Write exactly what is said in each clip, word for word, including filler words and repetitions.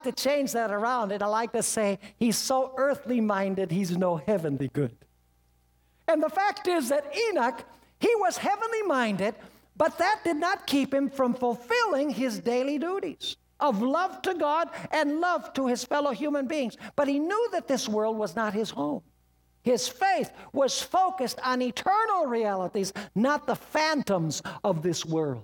to change that around, and I like to say he's so earthly minded, he's no heavenly good. And the fact is that Enoch, he was heavenly minded, but that did not keep him from fulfilling his daily duties of love to God and love to his fellow human beings. But he knew that this world was not his home. His faith was focused on eternal realities, not the phantoms of this world.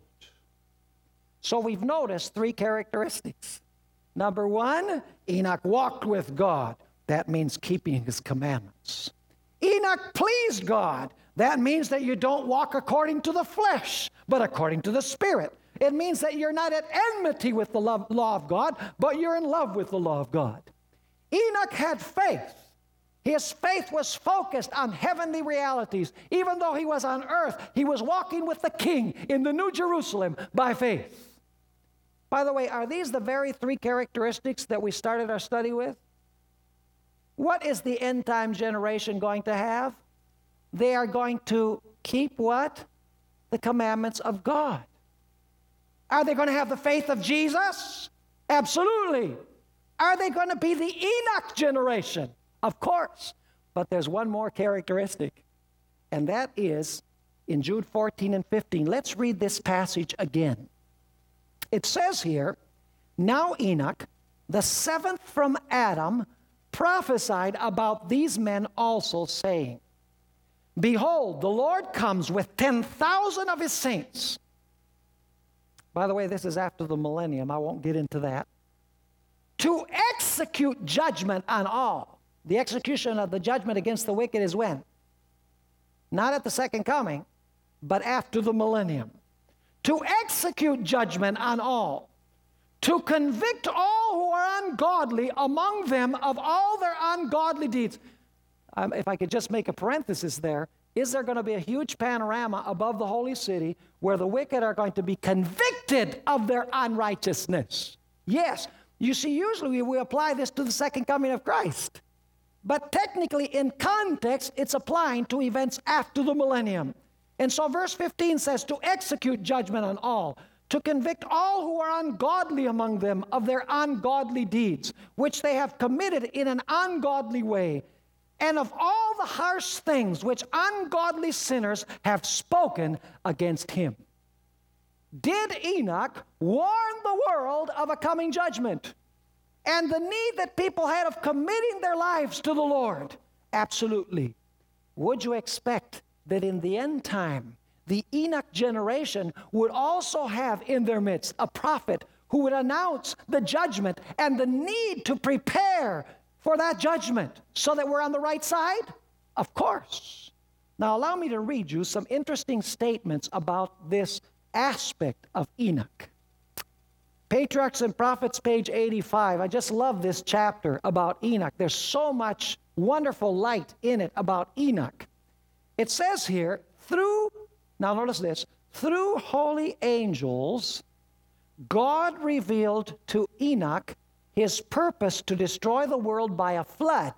So we've noticed three characteristics. Number one, Enoch walked with God. That means keeping his commandments. Enoch pleased God. That means that you don't walk according to the flesh, but according to the Spirit. It means that you're not at enmity with the love, law of God, but you're in love with the law of God. Enoch had faith. His faith was focused on heavenly realities. Even though he was on earth, he was walking with the King in the New Jerusalem by faith. By the way, are these the very three characteristics that we started our study with? What is the end time generation going to have? They are going to keep what? The commandments of God. Are they going to have the faith of Jesus? Absolutely. Are they going to be the Enoch generation? Of course. But there's one more characteristic, and that is in Jude fourteen and fifteen. Let's read this passage again. It says here, "Now Enoch, the seventh from Adam, prophesied about these men also, saying, Behold, the Lord comes with ten thousand of his saints." By the way, this is after the millennium. I won't get into that. "To execute judgment on all." The execution of the judgment against the wicked is when? Not at the second coming, but after the millennium. "To execute judgment on all, to convict all who are ungodly among them of all their ungodly deeds." Um, if I could just make a parenthesis there, is there going to be a huge panorama above the holy city where the wicked are going to be convicted of their unrighteousness? Yes. You see, usually we apply this to the second coming of Christ. But technically, in context, it's applying to events after the millennium. And so verse fifteen says, "To execute judgment on all, to convict all who are ungodly among them of their ungodly deeds, which they have committed in an ungodly way, and of all the harsh things which ungodly sinners have spoken against him." Did Enoch warn the world of a coming judgment and the need that people had of committing their lives to the Lord? Absolutely. Would you expect that in the end time, the Enoch generation would also have in their midst a prophet who would announce the judgment and the need to prepare for that judgment so that we're on the right side? Of course. Now allow me to read you some interesting statements about this aspect of Enoch. Patriarchs and Prophets, page eighty-five. I just love this chapter about Enoch. There's so much wonderful light in it about Enoch. It says here, through, now notice this, through holy angels, God revealed to Enoch his purpose to destroy the world by a flood.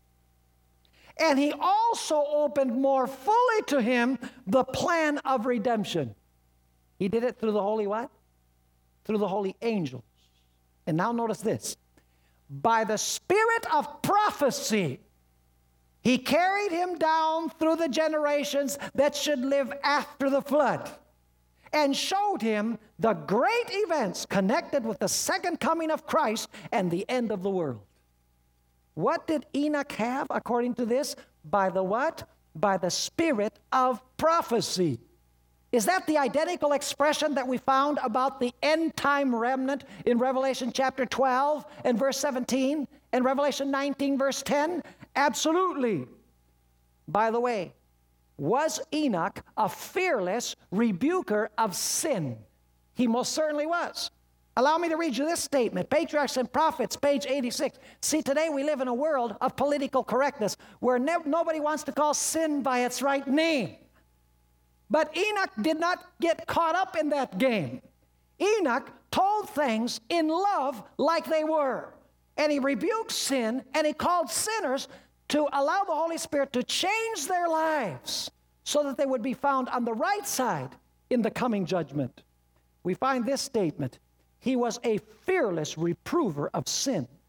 And he also opened more fully to him the plan of redemption. He did it through the holy what? Through the holy angels. And now notice this. By the spirit of prophecy, he carried him down through the generations that should live after the flood, and showed him the great events connected with the second coming of Christ and the end of the world. What did Enoch have according to this? By the what? By the spirit of prophecy. Is that the identical expression that we found about the end time remnant in Revelation chapter twelve and verse seventeen and Revelation nineteen verse ten? Absolutely. By the way, was Enoch a fearless rebuker of sin? He most certainly was. Allow me to read you this statement. Patriarchs and Prophets, page eighty-six. See, today we live in a world of political correctness where ne- nobody wants to call sin by its right name. But Enoch did not get caught up in that game. Enoch told things in love like they were. And he rebuked sin, and he called sinners to allow the Holy Spirit to change their lives so that they would be found on the right side in the coming judgment. We find this statement he was a fearless reprover of sin.